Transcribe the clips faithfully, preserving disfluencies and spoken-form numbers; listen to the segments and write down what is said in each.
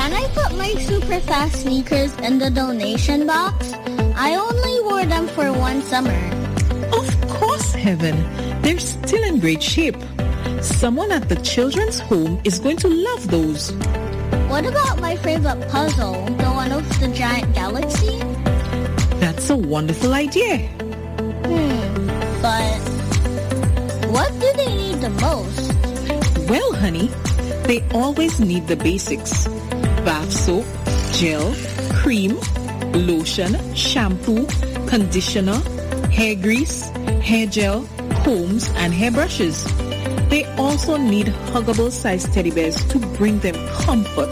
Can I put my super fast sneakers in the donation box? I only wore them for one summer. Of course, Heaven. They're still in great shape. Someone at the children's home is going to love those. What about my favorite puzzle, the one of the giant galaxy? That's a wonderful idea. Hmm, but what do they need the most? Well, honey, they always need the basics. Bath soap, gel, cream, lotion, shampoo, conditioner, hair grease, hair gel, combs, and hair brushes. They also need huggable size teddy bears to bring them comfort.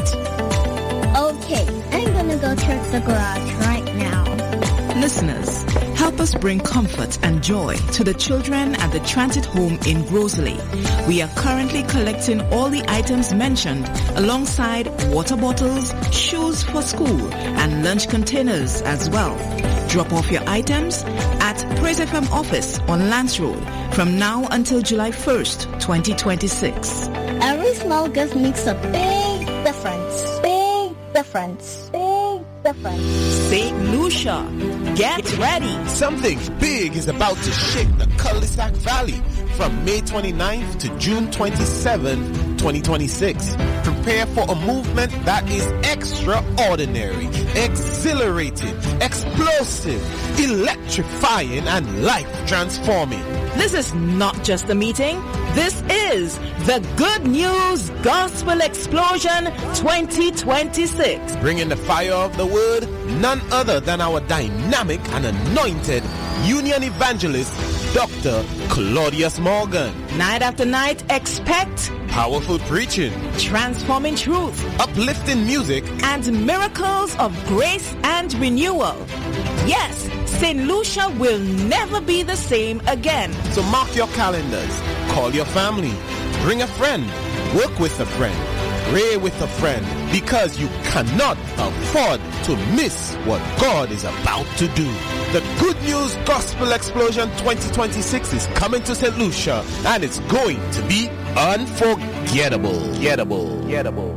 Okay, I'm gonna go check the garage right now. Listeners, help us bring comfort and joy to the children at the transit home in Grosley. We are currently collecting all the items mentioned alongside water bottles, shoes for school, and lunch containers as well. Drop off your items at Praise F M office on Lance Road from now until July first, twenty twenty-six. Every small gift makes a big difference. Big difference. Big difference. Saint Lucia, get ready. Something big is about to shake the Cul-de-sac Valley from May twenty-ninth to June twenty-seventh, twenty twenty-six. Prepare for a movement that is extraordinary, exhilarating, explosive, electrifying, and life-transforming. This is not just a meeting. This is the Good News Gospel Explosion twenty twenty-six. Bringing the fire of the word, none other than our dynamic and anointed Union Evangelist, Doctor Claudius Morgan. Night after night, expect powerful preaching, transforming truth, uplifting music, and miracles of grace and renewal. Yes, Saint Lucia will never be the same again. So mark your calendars, call your family, bring a friend, work with a friend, pray with a friend, because you cannot afford to miss what God is about to do. The Good News Gospel Explosion twenty twenty-six is coming to Saint Lucia, and it's going to be unforgettable. Gettable. Gettable.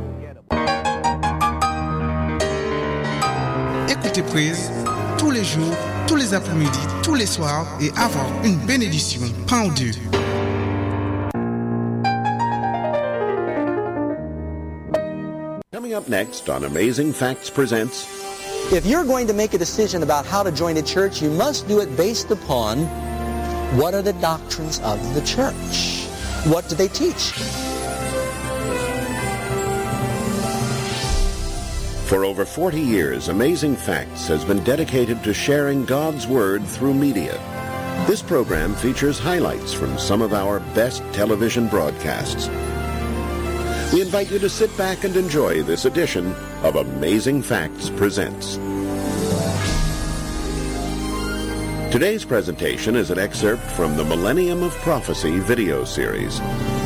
Écoutez Praise tous les jours, tous les après-midi, tous les soirs et avoir une bénédiction. Pain ou deux. Coming up next on Amazing Facts Presents. If you're going to make a decision about how to join a church, you must do it based upon what are the doctrines of the church. What do they teach? For over forty years, Amazing Facts has been dedicated to sharing God's Word through media. This program features highlights from some of our best television broadcasts. We invite you to sit back and enjoy this edition of Amazing Facts Presents. Today's presentation is an excerpt from the Millennium of Prophecy video series.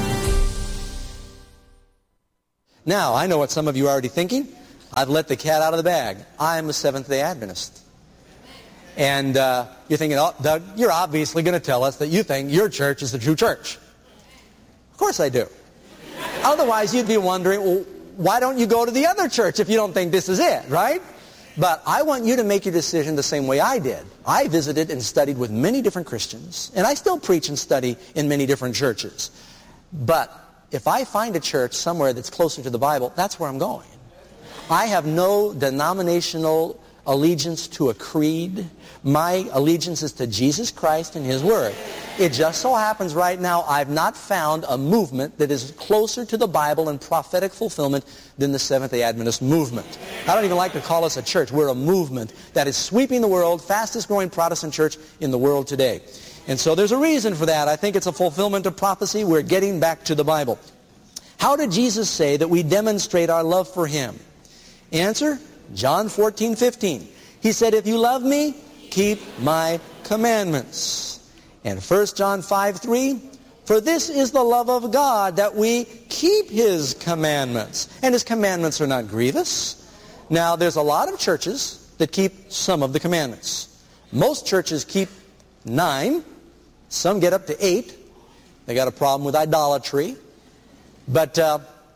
Now, I know what some of you are already thinking. I've let the cat out of the bag. I'm a Seventh-day Adventist. And uh, you're thinking, oh, Doug, you're obviously going to tell us that you think your church is the true church. Of course I do. Otherwise, you'd be wondering, well, why don't you go to the other church if you don't think this is it, right? But I want you to make your decision the same way I did. I visited and studied with many different Christians, and I still preach and study in many different churches. But if I find a church somewhere that's closer to the Bible, that's where I'm going. I have no denominational allegiance to a creed. My allegiance is to Jesus Christ and His Word. It just so happens right now I've not found a movement that is closer to the Bible and prophetic fulfillment than the Seventh-day Adventist movement. I don't even like to call us a church. We're a movement that is sweeping the world, fastest growing Protestant church in the world today. And so there's a reason for that. I think it's a fulfillment of prophecy. We're getting back to the Bible. How did Jesus say that we demonstrate our love for Him? Answer, John fourteen fifteen. He said, if you love me, keep my commandments. And First John five three, for this is the love of God, that we keep His commandments. And His commandments are not grievous. Now, there's a lot of churches that keep some of the commandments. Most churches keep nine. Some get up to eight. They got a problem with idolatry. But uh,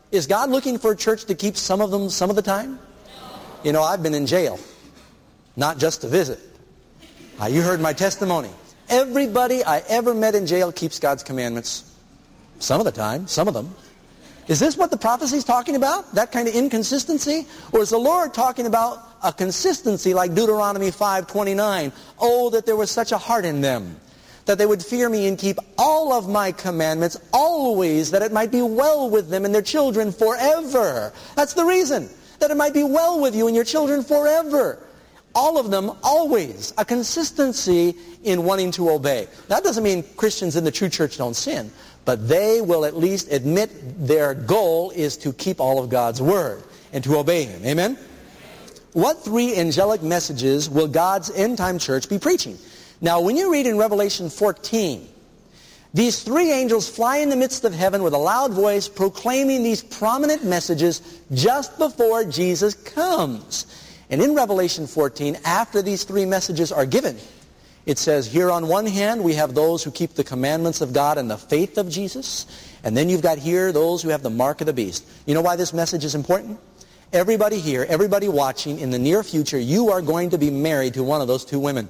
Is God looking for a church to keep some of them some of the time? You know, I've been in jail, not just to visit. Uh, you heard my testimony. Everybody I ever met in jail keeps God's commandments some of the time, some of them. Is this what the prophecy is talking about? That kind of inconsistency? Or is the Lord talking about a consistency like Deuteronomy five twenty-nine? Oh, that there was such a heart in them, that they would fear me and keep all of my commandments always, that it might be well with them and their children forever. That's the reason, that it might be well with you and your children forever. All of them, always. A consistency in wanting to obey. That doesn't mean Christians in the true church don't sin, but they will at least admit their goal is to keep all of God's word and to obey Him. Amen? What three angelic messages will God's end-time church be preaching? Now, when you read in Revelation fourteen, these three angels fly in the midst of heaven with a loud voice proclaiming these prominent messages just before Jesus comes. And in Revelation fourteen, after these three messages are given, it says, here on one hand, we have those who keep the commandments of God and the faith of Jesus. And then you've got here those who have the mark of the beast. You know why this message is important? Everybody here, everybody watching, in the near future, you are going to be married to one of those two women.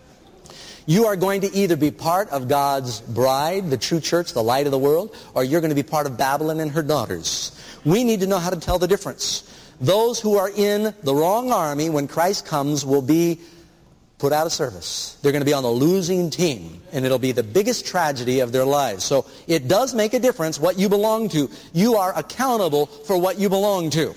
You are going to either be part of God's bride, the true church, the light of the world, or you're going to be part of Babylon and her daughters. We need to know how to tell the difference. Those who are in the wrong army when Christ comes will be put out of service. They're going to be on the losing team, and it'll be the biggest tragedy of their lives. So it does make a difference what you belong to. You are accountable for what you belong to.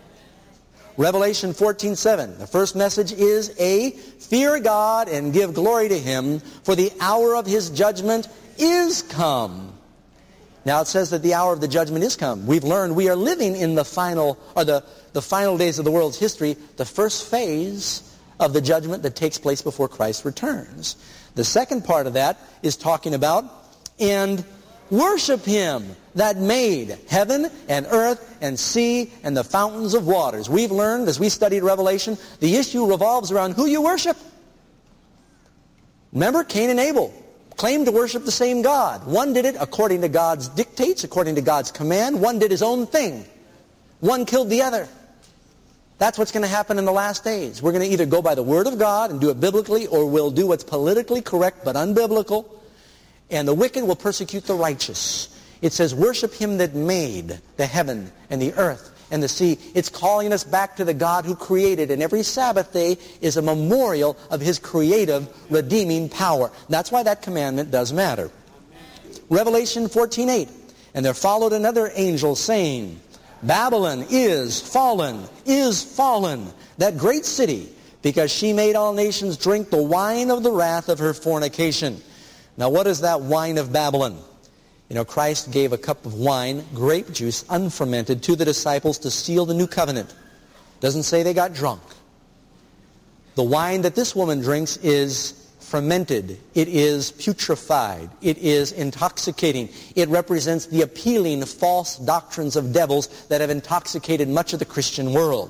Revelation fourteen seven, the first message is A, fear God and give glory to Him, for the hour of His judgment is come. Now it says that the hour of the judgment is come. We've learned we are living in the final, or the, the final days of the world's history, the first phase of the judgment that takes place before Christ returns. The second part of that is talking about, and worship Him that made heaven and earth and sea and the fountains of waters. We've learned, as we studied Revelation, the issue revolves around who you worship. Remember, Cain and Abel claimed to worship the same God. One did it according to God's dictates, according to God's command. One did his own thing. One killed the other. That's what's going to happen in the last days. We're going to either go by the Word of God and do it biblically, or we'll do what's politically correct but unbiblical. And the wicked will persecute the righteous. It says, worship Him that made the heaven and the earth and the sea. It's calling us back to the God who created. And every Sabbath day is a memorial of His creative, redeeming power. That's why that commandment does matter. Revelation fourteen eight. And there followed another angel saying, Babylon is fallen, is fallen, that great city, because she made all nations drink the wine of the wrath of her fornication. Now, what is that wine of Babylon? You know, Christ gave a cup of wine, grape juice, unfermented, to the disciples to seal the new covenant. Doesn't say they got drunk. The wine that this woman drinks is fermented. It is putrefied. It is intoxicating. It represents the appealing false doctrines of devils that have intoxicated much of the Christian world.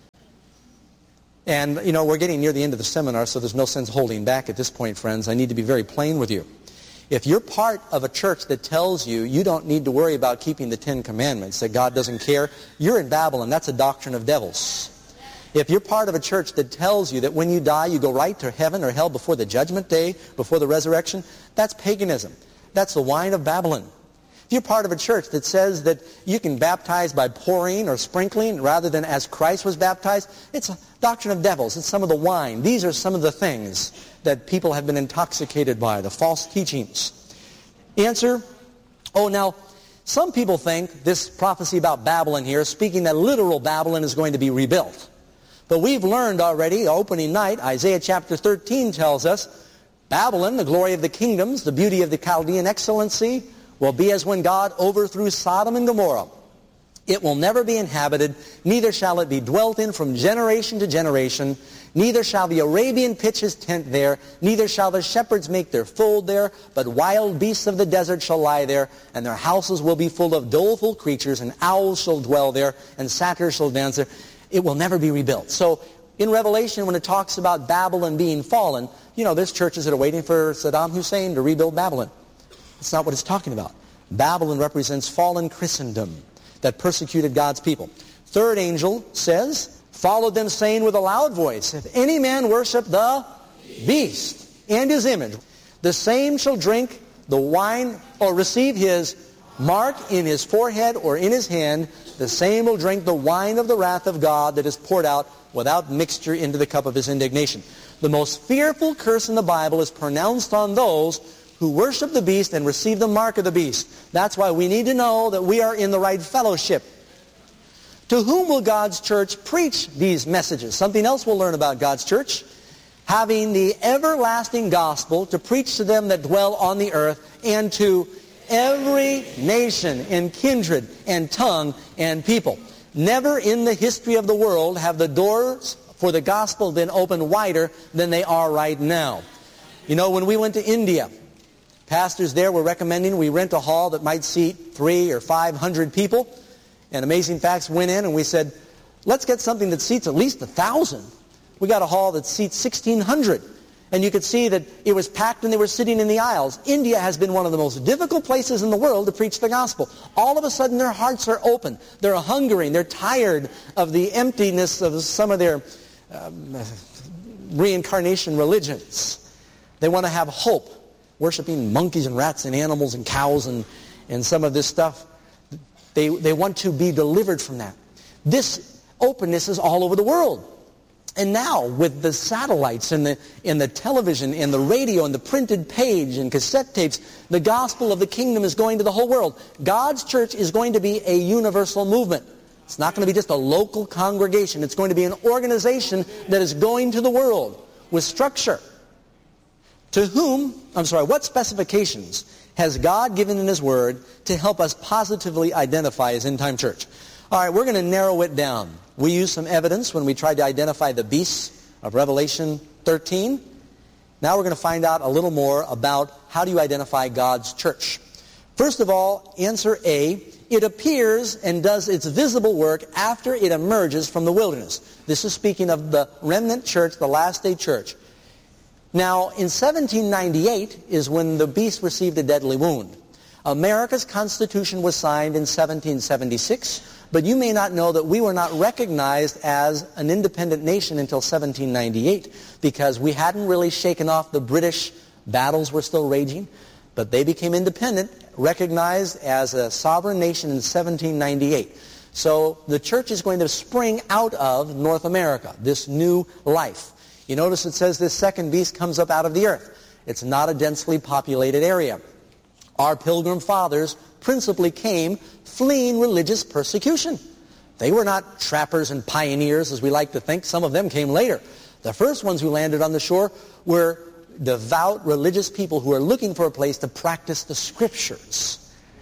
And, you know, we're getting near the end of the seminar, so there's no sense holding back at this point, friends. I need to be very plain with you. If you're part of a church that tells you you don't need to worry about keeping the Ten Commandments, that God doesn't care, you're in Babylon. That's a doctrine of devils. If you're part of a church that tells you that when you die you go right to heaven or hell before the judgment day, before the resurrection, that's paganism. That's the wine of Babylon. If you're part of a church that says that you can baptize by pouring or sprinkling rather than as Christ was baptized, it's a doctrine of devils. It's some of the wine. These are some of the things that people have been intoxicated by, the false teachings. Answer, oh, now, some people think this prophecy about Babylon here is speaking that literal Babylon is going to be rebuilt. But we've learned already, opening night, Isaiah chapter thirteen tells us, Babylon, the glory of the kingdoms, the beauty of the Chaldean excellency, will be as when God overthrew Sodom and Gomorrah. It will never be inhabited, neither shall it be dwelt in from generation to generation. Neither shall the Arabian pitch his tent there, neither shall the shepherds make their fold there, but wild beasts of the desert shall lie there, and their houses will be full of doleful creatures, and owls shall dwell there, and satyrs shall dance there. It will never be rebuilt. So in Revelation, when it talks about Babylon being fallen, you know, there's churches that are waiting for Saddam Hussein to rebuild Babylon. That's not what it's talking about. Babylon represents fallen Christendom. that persecuted God's people. Third angel says, followed them saying with a loud voice, if any man worship the beast and his image, the same shall drink the wine or receive his mark in his forehead or in his hand, the same will drink the wine of the wrath of God that is poured out without mixture into the cup of his indignation. The most fearful curse in the Bible is pronounced on those who worship the beast and receive the mark of the beast. That's why we need to know that we are in the right fellowship. To whom will God's church preach these messages? Something else we'll learn about God's church. Having the everlasting gospel to preach to them that dwell on the earth and to every nation and kindred and tongue and people. Never in the history of the world have the doors for the gospel been opened wider than they are right now. You know, when we went to India, pastors there were recommending we rent a hall that might seat three or five hundred people. And Amazing Facts went in and we said, let's get something that seats at least a thousand. We got a hall that seats sixteen hundred. And you could see that it was packed and they were sitting in the aisles. India has been one of the most difficult places in the world to preach the gospel. All of a sudden their hearts are open. They're hungering. They're tired of the emptiness of some of their um, reincarnation religions. They want to have hope. Worshipping monkeys and rats and animals and cows and, and some of this stuff. They, they want to be delivered from that. This openness is all over the world. And now, with the satellites and the, and the television and the radio and the printed page and cassette tapes, the gospel of the kingdom is going to the whole world. God's church is going to be a universal movement. It's not going to be just a local congregation. It's going to be an organization that is going to the world with structure. To whom, I'm sorry, what specifications has God given in His Word to help us positively identify His end-time church? All right, we're going to narrow it down. We used some evidence when we tried to identify the beasts of Revelation thirteen. Now we're going to find out a little more about how do you identify God's church. First of all, answer A, it appears and does its visible work after it emerges from the wilderness. This is speaking of the remnant church, the last day church. Now, in seventeen ninety-eight is when the beast received a deadly wound. America's Constitution was signed in seventeen seventy-six, but you may not know that we were not recognized as an independent nation until seventeen ninety-eight because we hadn't really shaken off the British. Battles were still raging, but they became independent, recognized as a sovereign nation in seventeen ninety-eight. So the church is going to spring out of North America, this new life. You notice it says this second beast comes up out of the earth. It's not a densely populated area. Our pilgrim fathers principally came fleeing religious persecution. They were not trappers and pioneers, as we like to think. Some of them came later. The first ones who landed on the shore were devout religious people who were looking for a place to practice the Scriptures.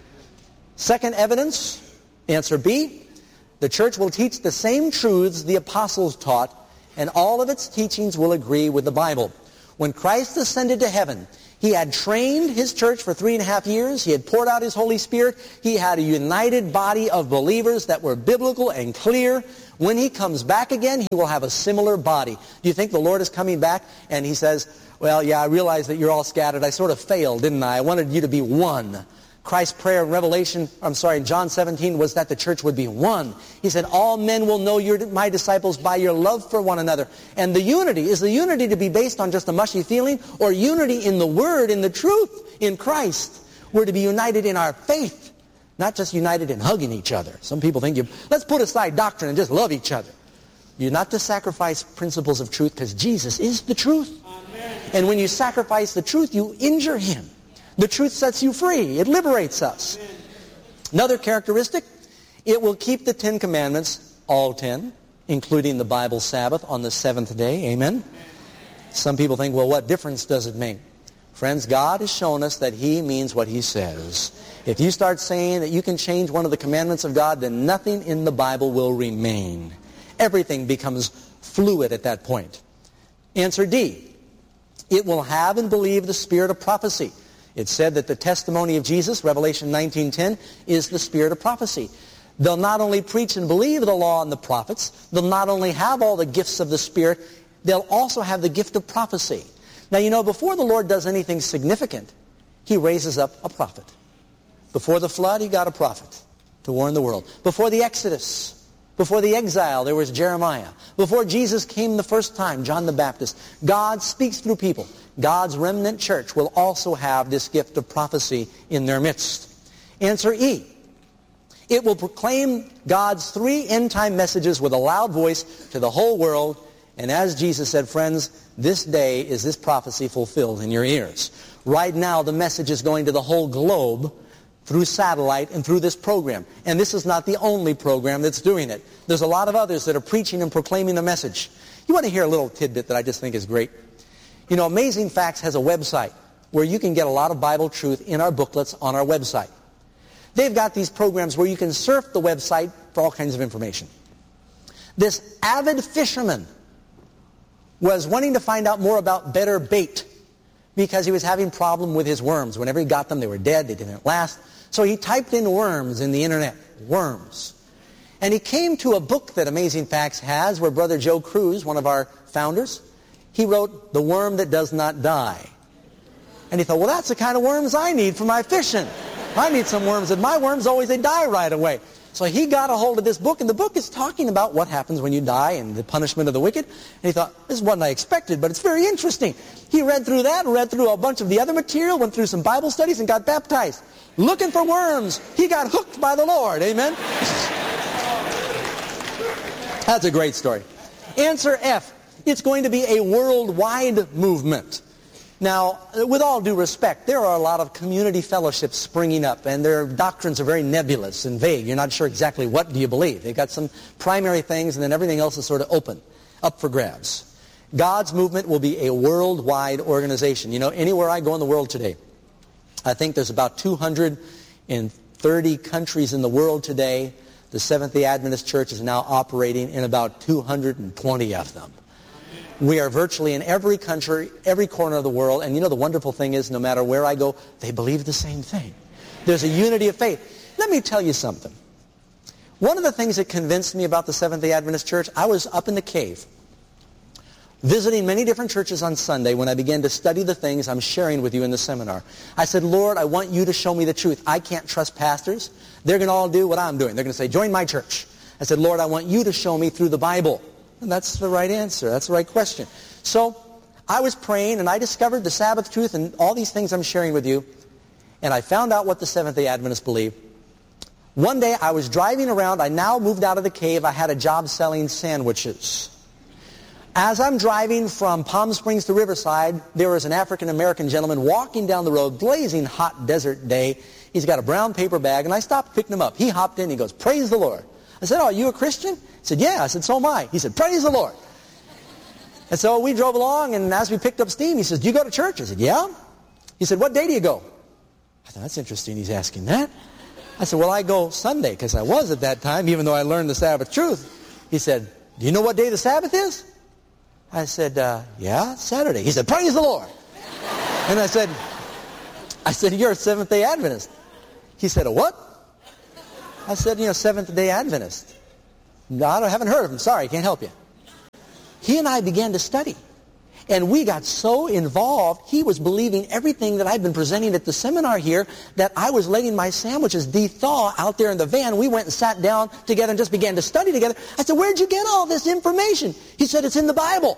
Second evidence, answer B, the church will teach the same truths the apostles taught, and all of its teachings will agree with the Bible. When Christ ascended to heaven, He had trained His church for three and a half years. He had poured out His Holy Spirit. He had a united body of believers that were biblical and clear. When He comes back again, He will have a similar body. Do you think the Lord is coming back and He says, well, yeah, I realize that you're all scattered. I sort of failed, didn't I? I wanted you to be one. Christ's prayer in Revelation, I'm sorry, in John seventeen was that the church would be one. He said, all men will know you're my disciples by your love for one another. And the unity, is the unity to be based on just a mushy feeling, or unity in the Word, in the truth, in Christ? We're to be united in our faith, not just united in hugging each other. Some people think, you let's put aside doctrine and just love each other. You're not to sacrifice principles of truth because Jesus is the truth. Amen. And when you sacrifice the truth, you injure Him. The truth sets you free. It liberates us. Another characteristic, it will keep the Ten Commandments, all ten, including the Bible Sabbath on the seventh day. Amen? Some people think, well, what difference does it make? Friends, God has shown us that He means what He says. If you start saying that you can change one of the commandments of God, then nothing in the Bible will remain. Everything becomes fluid at that point. Answer D, it will have and believe the spirit of prophecy. It said that the testimony of Jesus, Revelation nineteen ten, is the spirit of prophecy. They'll not only preach and believe the law and the prophets, they'll not only have all the gifts of the Spirit, they'll also have the gift of prophecy. Now, you know, before the Lord does anything significant, He raises up a prophet. Before the flood, He got a prophet. to warn the world. Before the Exodus, before the exile, there was Jeremiah. Before Jesus came the first time, John the Baptist. God speaks through people. God's remnant church will also have this gift of prophecy in their midst. Answer E. It will proclaim God's three end-time messages with a loud voice to the whole world. And as Jesus said, friends, this day is this prophecy fulfilled in your ears. Right now, the message is going to the whole globe through satellite and through this program. And this is not the only program that's doing it. There's a lot of others that are preaching and proclaiming the message. You want to hear a little tidbit that I just think is great? You know, Amazing Facts has a website where you can get a lot of Bible truth in our booklets on our website. They've got these programs where you can surf the website for all kinds of information. This avid fisherman was wanting to find out more about better bait because he was having a problem with his worms. Whenever he got them, they were dead, they didn't last. So he typed in worms in the internet, worms. And he came to a book that Amazing Facts has where Brother Joe Cruz, one of our founders, he wrote, The Worm That Does Not Die. And he thought, well, that's the kind of worms I need for my fishing. I need some worms, and my worms always, they die right away. So he got a hold of this book, and the book is talking about what happens when you die and the punishment of the wicked. And he thought, this is what I expected, but it's very interesting. He read through that, read through a bunch of the other material, went through some Bible studies, and got baptized. Looking for worms. He got hooked by the Lord. Amen? That's a great story. Answer F. It's going to be a worldwide movement. Now, with all due respect, there are a lot of community fellowships springing up, and their doctrines are very nebulous and vague. You're not sure exactly what do you believe. They've got some primary things, and then everything else is sort of open, up for grabs. God's movement will be a worldwide organization. You know, anywhere I go in the world today, I think there's about two hundred thirty countries in the world today. The Seventh-day Adventist Church is now operating in about two hundred twenty of them. We are virtually in every country, every corner of the world, and you know the wonderful thing is no matter where I go, they believe the same thing. There's a unity of faith. Let me tell you something. One of the things that convinced me about the Seventh-day Adventist Church, I was up in the cave, visiting many different churches on Sunday when I began to study the things I'm sharing with you in the seminar. I said, Lord, I want you to show me the truth. I can't trust pastors. They're going to all do what I'm doing. They're going to say, join my church. I said, Lord, I want you to show me through the Bible. And that's the right answer. That's the right question. So I was praying, and I discovered the Sabbath truth and all these things I'm sharing with you, and I found out what the Seventh-day Adventists believe. One day I was driving around. I now moved out of the cave. I had a job selling sandwiches. As I'm driving from Palm Springs to Riverside, there was an African-American gentleman walking down the road, blazing hot desert day. He's got a brown paper bag, and I stopped picking him up. He hopped in. He goes, praise the Lord. I said, oh, are you a Christian? He said, yeah. I said, so am I. He said, praise the Lord. And so we drove along, and as we picked up steam, he says, do you go to church? I said, yeah. He said, what day do you go? I thought, that's interesting he's asking that. I said, well, I go Sunday, because I was at that time, even though I learned the Sabbath truth. He said, do you know what day the Sabbath is? I said, uh, yeah, Saturday. He said, praise the Lord. And I said, I said, you're a Seventh-day Adventist. He said, a what? I said, you know, Seventh-day Adventist. No, I haven't heard of him. Sorry, I can't help you. He and I began to study. And we got so involved, he was believing everything that I'd been presenting at the seminar here, that I was letting my sandwiches de-thaw out there in the van. We went and sat down together and just began to study together. I said, where'd you get all this information? He said, it's in the Bible.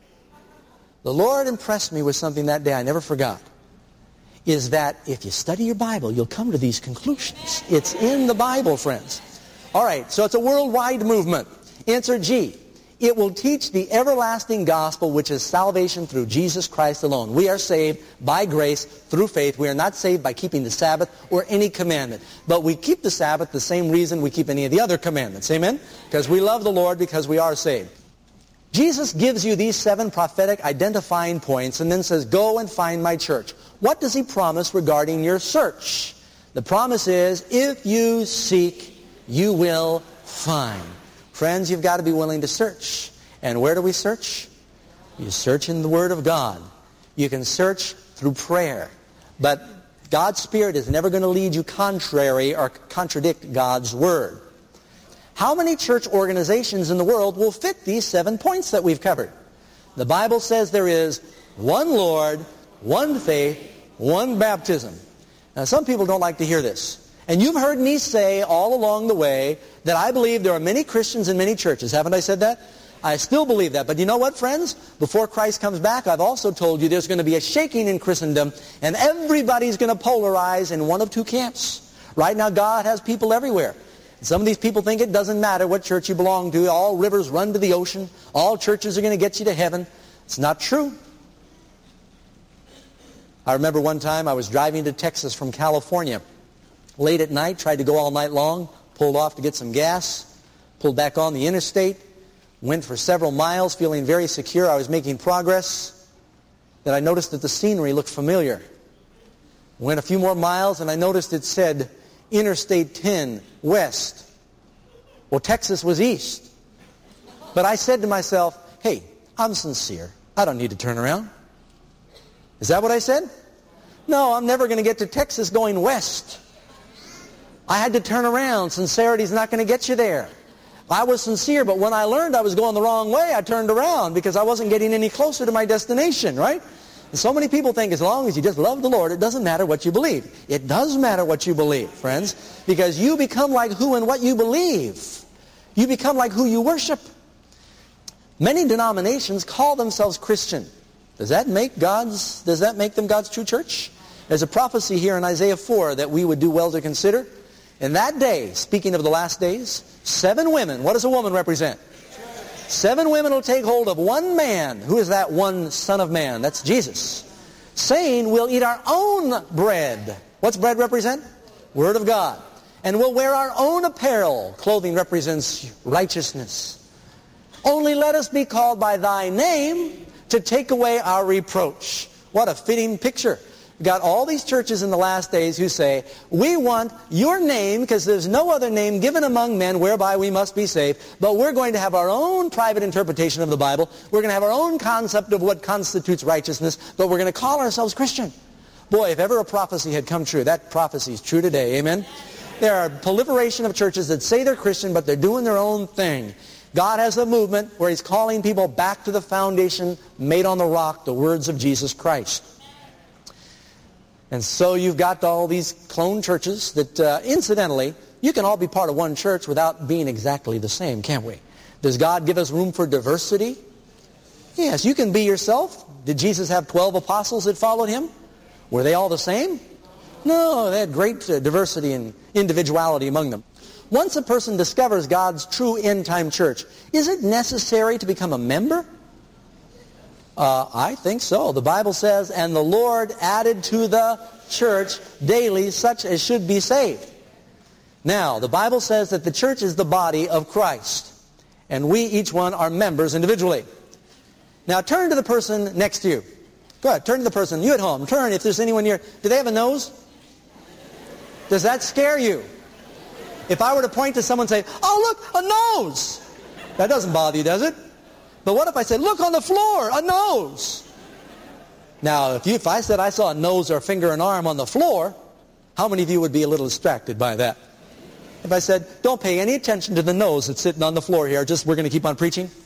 The Lord impressed me with something that day I never forgot. Is that if you study your Bible, you'll come to these conclusions. It's in the Bible, friends. All right, so it's a worldwide movement. Answer G. It will teach the everlasting gospel, which is salvation through Jesus Christ alone. We are saved by grace through faith. We are not saved by keeping the Sabbath or any commandment. But we keep the Sabbath the same reason we keep any of the other commandments. Amen? Because we love the Lord, because we are saved. Jesus gives you these seven prophetic identifying points and then says, go and find my church. What does he promise regarding your search? The promise is, if you seek, you will find. Friends, you've got to be willing to search. And where do we search? You search in the Word of God. You can search through prayer. But God's Spirit is never going to lead you contrary or contradict God's Word. How many church organizations in the world will fit these seven points that we've covered? The Bible says there is one Lord, one faith, one baptism. Now, some people don't like to hear this. And you've heard me say all along the way that I believe there are many Christians in many churches. Haven't I said that? I still believe that. But you know what, friends? Before Christ comes back, I've also told you there's going to be a shaking in Christendom, and everybody's going to polarize in one of two camps. Right now, God has people everywhere. And some of these people think it doesn't matter what church you belong to. All rivers run to the ocean. All churches are going to get you to heaven. It's not true. I remember one time I was driving to Texas from California. Late at night, tried to go all night long, pulled off to get some gas, pulled back on the interstate, went for several miles feeling very secure. I was making progress. Then I noticed that the scenery looked familiar. Went a few more miles and I noticed it said Interstate ten West. Well, Texas was east. But I said to myself, hey, I'm sincere. I don't need to turn around. Is that what I said? No, I'm never going to get to Texas going west. I had to turn around. Sincerity's not going to get you there. I was sincere, but when I learned I was going the wrong way, I turned around because I wasn't getting any closer to my destination, right? And so many people think as long as you just love the Lord, it doesn't matter what you believe. It does matter what you believe, friends, because you become like who and what you believe. You become like who you worship. Many denominations call themselves Christian. Does that make God's, does that make them God's true church? There's a prophecy here in Isaiah four that we would do well to consider. In that day, speaking of the last days, seven women, what does a woman represent? Seven women will take hold of one man. Who is that one Son of Man? That's Jesus. Saying, we'll eat our own bread. What's bread represent? Word of God. And we'll wear our own apparel. Clothing represents righteousness. Only let us be called by thy name to take away our reproach. What a fitting picture. We've got all these churches in the last days who say, we want your name because there's no other name given among men whereby we must be saved, but we're going to have our own private interpretation of the Bible. We're going to have our own concept of what constitutes righteousness, but we're going to call ourselves Christian. Boy, if ever a prophecy had come true, that prophecy is true today. Amen? There are a proliferation of churches that say they're Christian, but they're doing their own thing. God has a movement where He's calling people back to the foundation made on the rock, the words of Jesus Christ. And so you've got all these clone churches that, uh, incidentally, you can all be part of one church without being exactly the same, can't we? Does God give us room for diversity? Yes, you can be yourself. Did Jesus have twelve apostles that followed Him? Were they all the same? No, they had great uh, diversity and individuality among them. Once a person discovers God's true end-time church, is it necessary to become a member? Uh, I think so. The Bible says, and the Lord added to the church daily such as should be saved. Now, the Bible says that the church is the body of Christ, and we, each one, are members individually. Now, turn to the person next to you. Go ahead, turn to the person. You at home, turn if there's anyone here. Do they have a nose? Does that scare you? If I were to point to someone and say, oh, look, a nose. That doesn't bother you, does it? But what if I said, look on the floor, a nose? Now, if, you, if I said I saw a nose or a finger and arm on the floor, how many of you would be a little distracted by that? If I said, don't pay any attention to the nose that's sitting on the floor here, just we're going to keep on preaching.